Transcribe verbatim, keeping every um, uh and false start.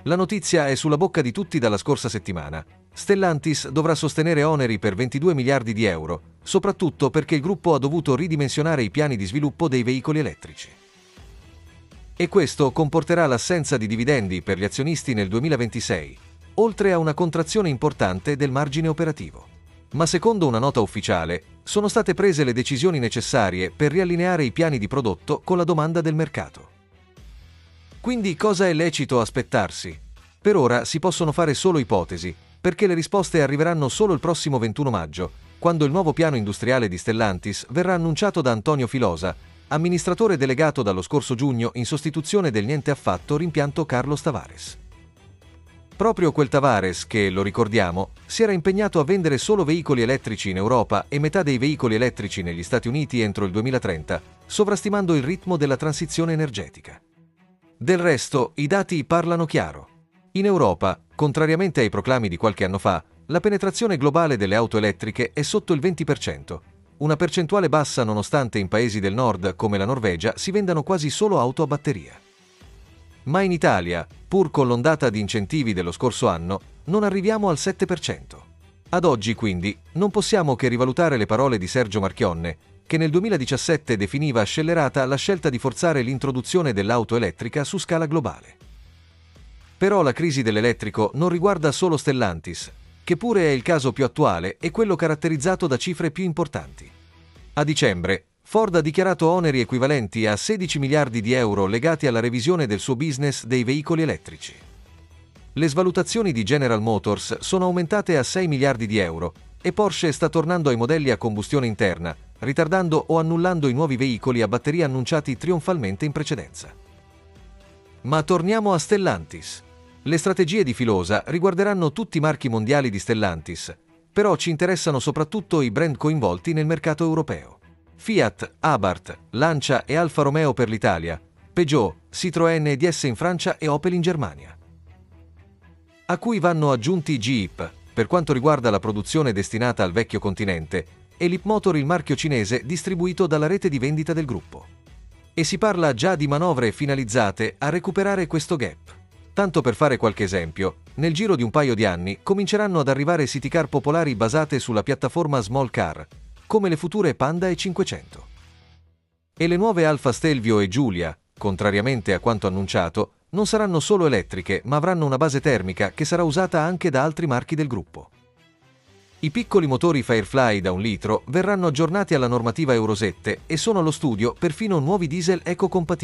La notizia è sulla bocca di tutti dalla scorsa settimana. Stellantis dovrà sostenere oneri per ventidue miliardi di euro, soprattutto perché il gruppo ha dovuto ridimensionare i piani di sviluppo dei veicoli elettrici. E questo comporterà l'assenza di dividendi per gli azionisti nel duemilaventisei, oltre a una contrazione importante del margine operativo. Ma secondo una nota ufficiale, sono state prese le decisioni necessarie per riallineare i piani di prodotto con la domanda del mercato. Quindi cosa è lecito aspettarsi? Per ora si possono fare solo ipotesi, perché le risposte arriveranno solo il prossimo ventuno maggio, quando il nuovo piano industriale di Stellantis verrà annunciato da Antonio Filosa, amministratore delegato dallo scorso giugno in sostituzione del niente affatto rimpianto Carlos Tavares. Proprio quel Tavares che, lo ricordiamo, si era impegnato a vendere solo veicoli elettrici in Europa e metà dei veicoli elettrici negli Stati Uniti entro il duemilatrenta, sovrastimando il ritmo della transizione energetica. Del resto, i dati parlano chiaro. In Europa, contrariamente ai proclami di qualche anno fa, la penetrazione globale delle auto elettriche è sotto il venti per cento, una percentuale bassa nonostante in paesi del nord come la Norvegia si vendano quasi solo auto a batteria. Ma in Italia, pur con l'ondata di incentivi dello scorso anno, non arriviamo al sette per cento. Ad oggi, quindi, non possiamo che rivalutare le parole di Sergio Marchionne, che nel duemiladiciassette definiva scellerata la scelta di forzare l'introduzione dell'auto elettrica su scala globale. Però la crisi dell'elettrico non riguarda solo Stellantis, che pure è il caso più attuale e quello caratterizzato da cifre più importanti. A dicembre, Ford ha dichiarato oneri equivalenti a sedici miliardi di euro legati alla revisione del suo business dei veicoli elettrici. Le svalutazioni di General Motors sono aumentate a sei miliardi di euro e Porsche sta tornando ai modelli a combustione interna, ritardando o annullando i nuovi veicoli a batteria annunciati trionfalmente in precedenza. Ma torniamo a Stellantis. Le strategie di Filosa riguarderanno tutti i marchi mondiali di Stellantis, però ci interessano soprattutto i brand coinvolti nel mercato europeo. Fiat, Abarth, Lancia e Alfa Romeo per l'Italia, Peugeot, Citroën e D S in Francia e Opel in Germania. A cui vanno aggiunti Jeep, per quanto riguarda la produzione destinata al vecchio continente, e Leapmotor, il marchio cinese distribuito dalla rete di vendita del gruppo. E si parla già di manovre finalizzate a recuperare questo gap. Tanto per fare qualche esempio, nel giro di un paio di anni cominceranno ad arrivare city car popolari basate sulla piattaforma Small Car, come le future Panda e cinquecento. E le nuove Alfa Stelvio e Giulia, contrariamente a quanto annunciato, non saranno solo elettriche, ma avranno una base termica che sarà usata anche da altri marchi del gruppo. I piccoli motori Firefly da un litro verranno aggiornati alla normativa Euro sette e sono allo studio perfino nuovi diesel eco-compatibili.